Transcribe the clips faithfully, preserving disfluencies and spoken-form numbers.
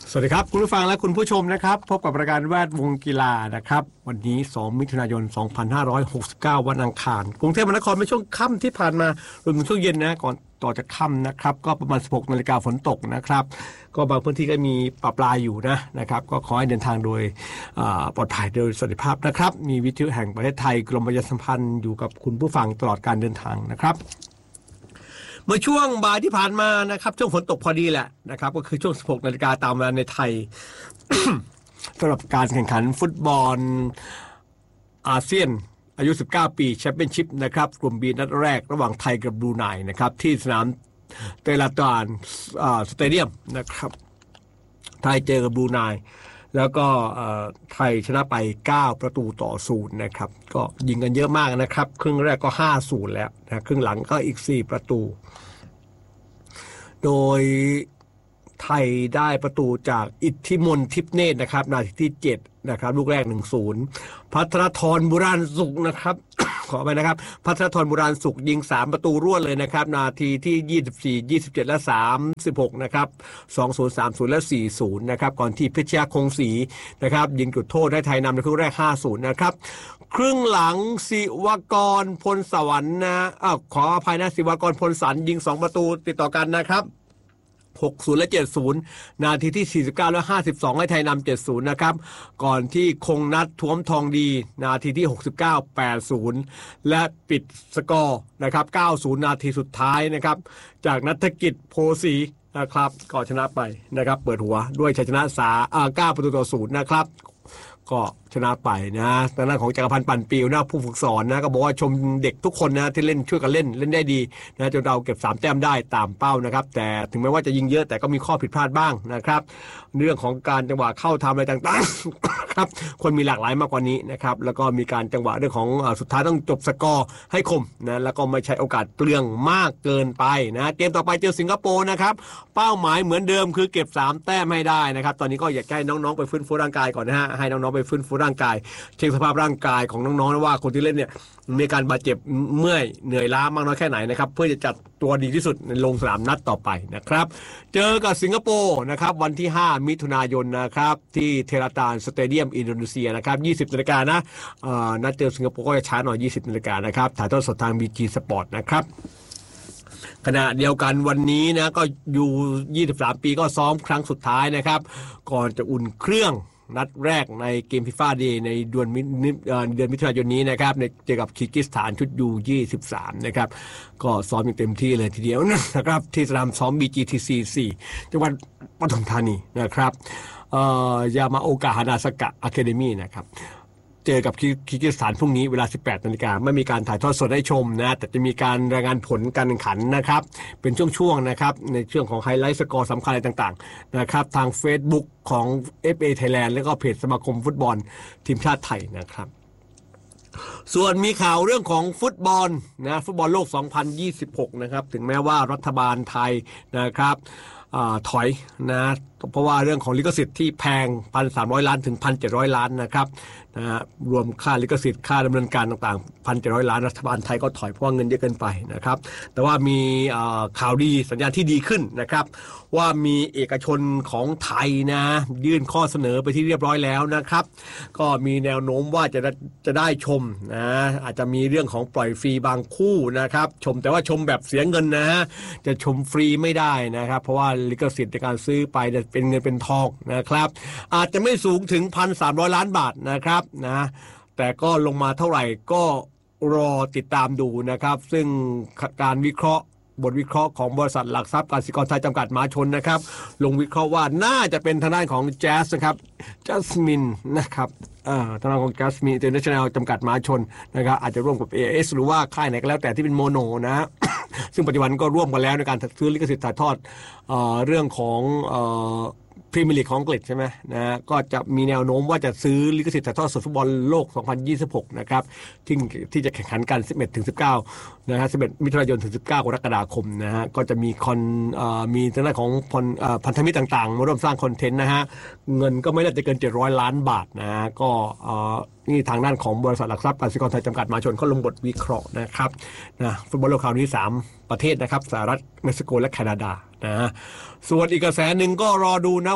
สวัสดีครับคุณผู้ฟังและคุณผู้ชมนะครับพบกับรายการแวดวงกีฬานะครับวันนี้สองมิถุนายนสองพันห้าร้อยหกสิบเก้าวันอังคารกรุงเทพมหานครในช่วงค่ำที่ผ่านมารวมถึงช่วงเย็นนะก่อนต่อจากค่ำนะครับก็ประมาณสิบหกนาฬิกาฝนตกนะครับก็บางพื้นที่ก็มีปะปลายอยู่นะนะครับก็ขอให้เดินทางโดยปลอดภัยโดยสวัสดิภาพนะครับมีวิทยุแห่งประเทศไทยกรมประชาสัมพันธ์อยู่กับคุณผู้ฟังตลอดการเดินทางนะครับเมื่อช่วงบ่ายที่ผ่านมานะครับช่วงฝนตกพอดีแหละนะครับก็คือช่วงสิบหกนาฬิกาตามเวลาในไทย สำหรับการแข่งขันฟุตบอลอาเซียนอายุสิบเก้าปีแชมเปี้ยนชิพนะครับกลุ่ม B นัดแรกระหว่างไทยกับบรูไนนะครับที่สนามเตลาตานสเตเดียมนะครับไทยเจอกับบรูไนแล้วก็ไทยชนะไปเก้าประตูต่อศูนย์นะครับก็ยิงกันเยอะมากนะครับครึ่งแรกก็ห้าศูนย์แล้วนะครึ่งหลังก็อีกสี่ประตูโดยไทยได้ประตูจากอิทธิมนต์ทิพเนตรนะครับนาทีที่เจ็ดนะครับลูกแรก หนึ่งศูนย์ ภัทรธรบุราณสุขนะครับ ขอไปนะครับภัทรธรบุราณสุขยิงสามประตูรวดเลยนะครับนาทีที่ยี่สิบสี่ ยี่สิบเจ็ดและสามสิบหกนะครับสองศูนย์ สามศูนย์และสี่ศูนย์นะครับก่อนที่เพชรยาคงศรีนะครับยิงจุดโทษให้ไทยนำในครึ่งแรกห้าศูนย์นะครับครึ่งหลังศิวกรพลสวรรค์นะอ้าวขออภัยนะศิวกรพลสันยิงสองประตูติดต่อกันนะครับหกศูนย์และเจ็ดศูนย์นาทีที่สี่สิบเก้าและห้าสิบสองให้ไทยนำเจ็ดศูนย์นะครับก่อนที่คงนัดท้วมทองดีนาทีที่หกสิบเก้า แปดศูนย์และปิดสกอร์นะครับเก้าศูนย์นาทีสุดท้ายนะครับจากณัฐกิจโพสีนะครับก็ชนะไปนะครับเปิดหัวด้วยชัยชนะสาอ่าเก้าประตูต่อศูนย์นะครับก็ชนะไปนะทางด้านของจักรพันธ์ปั่นปิวนะผู้ฝึกสอนนะก็บอกว่าชมเด็กทุกคนนะที่เล่นช่วยกันเล่นเล่นได้ดีนะจนเราเก็บสามแต้มได้ตามเป้านะครับแต่ถึงแม้ว่าจะยิงเยอะแต่ก็มีข้อผิดพลาดบ้างนะครับเรื่องของการจังหวะเข้าทำอะไรต่างๆ ครับคนมีหลากหลายมากกว่านี้นะครับแล้วก็มีการจังหวะเรื่องของสุดท้ายต้องจบสกอร์ให้คมนะแล้วก็ไม่ใช้โอกาสเปลืองมากเกินไปนะเกมต่อไปเจอสิงคโปร์นะครับเป้าหมายเหมือนเดิมคือเก็บสามแต้มให้ได้นะครับตอนนี้ก็อยากให้น้องๆไปฟื้นฟูร่างกายก่อนนะฮะให้น้องๆไปฟื้นฟูร่างกายเช็คสภาพร่างกายของน้องๆนะว่าคนที่เล่นเนี่ยมีการบาดเจ็บเมื่อยเหนื่อยล้ามากน้อยแค่ไหนนะครับเพื่อจะจัดตัวดีที่สุดในลงสนามนัดต่อไปนะครับเจอกับสิงคโปร์นะครับวันที่ห้ามิถุนายนนะครับที่เทราตานสเตเดียมอินโดนีเซียนะครับยี่สิบนาฬิกานะนัดเจอสิงคโปร์ก็จะช้าหน่อยยี่สิบนาฬิกานะครับถ่ายทอดสดทาง บี จี Sport นะครับขณะเดียวกันวันนี้นะก็อยู่ยี่สิบสามปีก็ซ้อมครั้งสุดท้ายนะครับก่อนจะอุ่นเครื่องนัดแรกในเกมฟีฟ่าเดย์ในเดือนเดือนมิถุนายนนี้นะครับในเจอกับคีร์กิสถานชุด ยู ยี่สิบสาม นะครับก็ซ้อมอย่างเต็มที่เลยทีเดียวนะครับที่สนามซ้อม บี จี ที ซี สี่ จังหวัดปทุมธานีนะครับยามาโอกะฮานาสกะอะคาเดมี่นะครับเจอกับคีร์กิสถานพรุ่งนี้เวลา สิบแปดนาฬิกาไม่มีการถ่ายทอดสดให้ชมนะแต่จะมีการรายงานผลการแข่งขันนะครับเป็นช่วงๆนะครับในช่วงของไฮไลท์สกอร์สำคัญอะไรต่างๆนะครับทาง Facebook ของ เอฟ เอ Thailand แล้วก็เพจสมาคมฟุตบอลทีมชาติไทยนะครับส่วนมีข่าวเรื่องของฟุตบอลนะฟุตบอลโลกสองพันยี่สิบหกนะครับถึงแม้ว่ารัฐบาลไทยนะครับถอยนะเพราะว่าเรื่องของลิขสิทธิ์ที่แพง หนึ่งพันสามร้อย ล้านถึง หนึ่งพันเจ็ดร้อย ล้านนะครับนะฮะรวมค่าลิขสิทธิ์ค่าดำเนินการต่างๆ หนึ่งพันเจ็ดร้อย ล้านรัฐบาลไทยก็ถอยเพราะว่าเงินเยอะเกินไปนะครับแต่ว่ามีข่าวดีสัญญาณที่ดีขึ้นนะครับว่ามีเอกชนของไทยนะยื่นข้อเสนอไปที่เรียบร้อยแล้วนะครับก็มีแนวโน้มว่าจะจะได้ชมนะอาจจะมีเรื่องของปล่อยฟรีบางคู่นะครับชมแต่ว่าชมแบบเสียเงินนะฮะจะชมฟรีไม่ได้นะครับเพราะว่าลิขสิทธิ์ในการซื้อไปเป็นเงินเป็นทองนะครับอาจจะไม่สูงถึง หนึ่งพันสามร้อย ล้านบาทนะครับนะแต่ก็ลงมาเท่าไหร่ก็รอติดตามดูนะครับซึ่งการวิเคราะห์บทวิเคราะห์ของบริษัทหลักทรัพย์กสิกรไทยจำกัดมหาชนนะครับลงวิเคราะห์ว่าน่าจะเป็นทางด้านของแจ๊สนะครับจัสมินนะครับทางด้านของจัสมินอินเตอร์เนชั่นแนลจำกัดมหาชนนะครับอาจจะร่วมกับ เอ เอส หรือว่าค่ายไหนก็แล้วแต่ที่เป็นโมโนนะ ซึ่งปัจจุบันก็ร่วมกันแล้วในการซื้อลิขสิทธิ์ถ่ายทอด เอ่อ เรื่องของพรีเมียร์ลีกของอังกฤษใช่ไหมนะก็จะมีแนวโน้มว่าจะซื้อลิขสิทธิ์ถ่ายทอดสดฟุตบอลโลกสองพันยี่สิบหกนะครับที่ที่จะแข่งขันกันสิบเอ็ดถึงสิบเก้านะฮะสิบเอ็ดมิถุนายนถึงสิบเก้ากรกฎาคมนะฮะก็จะมีคอนเอ่อมีทางด้านของพันธมิตรต่างๆมาร่วมสร้างคอนเทนต์นะฮะเงินก็ไม่น่าจะเกินเจ็ดร้อยล้านบาทนะฮะก็เอ่อนี่ทางด้านของบริษัทหลักทรัพย์กสิกรไทยจำกัดมหาชนเขาลงบทวิเคราะห์นะครับนะฟุตบอลโลกคราวนี้สามประเทศนะครับสหรัฐเม็กซิโกและแคนาดานะส่วนอีกกระแสหนึ่งก็รอดูนะ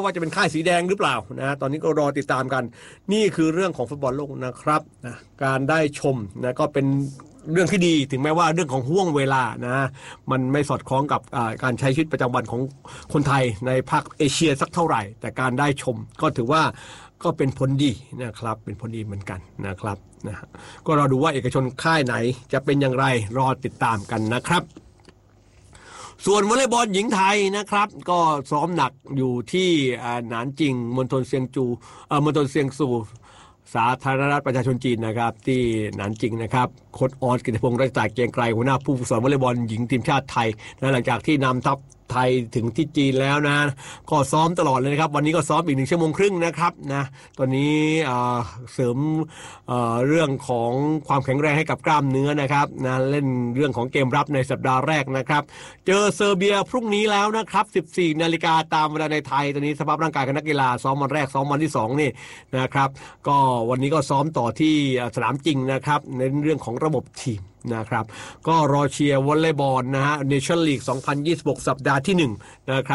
ว่าจะเป็นค่ายสีแดงหรือเปล่านะตอนนี้ก็รอติดตามกันนี่คือเรื่องของฟุตบอลโลกนะครับนะการได้ชมนะก็เป็นเรื่องที่ดีถึงแม้ว่าเรื่องของห่วงเวลานะมันไม่สอดคล้องกับการใช้ชีวิตประจำวันของคนไทยในภาคเอเชียสักเท่าไหร่แต่การได้ชมก็ถือว่าก็เป็นผลดีนะครับเป็นผลดีเหมือนกันนะครับนะก็รอดูว่าเอกชนค่ายไหนจะเป็นอย่างไรรอติดตามกันนะครับส่วนวอลเลย์บอลหญิงไทยนะครับก็ซ้อมหนักอยู่ที่หนานจิงมณฑลเซียงจูเอ่อมณฑลเซียงซูสาธารณรัฐประชาชนจีนนะครับที่หนานจิงนะครับโค้ชออสกิติพงษ์รัชตาเกรียงไกรหัวหน้าผู้ฝึกสอนวอลเลย์บอลหญิงทีมชาติไทยนะหลังจากที่นำทัพไทยถึงที่จีนแล้วนะก็ซ้อมตลอดเลยนะครับวันนี้ก็ซ้อมอีกหนึ่งชั่วโมงครึ่งนะครับนะตอนนี้เสริมเ, เรื่องของความแข็งแรงให้กับกล้ามเนื้อนะครับนะเล่นเรื่องของเกมรับในสัปดาห์แรกนะครับเจอเซอร์เบียพรุ่งนี้แล้วนะครับ สิบสี่นาฬิกาตามเวลาในไทยตอนนี้สภาพร่างกายของนักกีฬาซ้อมวันแรกซ้อมวันที่สองนี่นะครับก็วันนี้ก็ซ้อมต่อที่สนามจริงนะครับในเรื่องของระบบทีมนะครับก็รอเชียร์วอลเลย์บอลนะฮะเนชั่นลีกสองพันยี่สิบหกสัปดาห์ที่หนึ่งนะครับ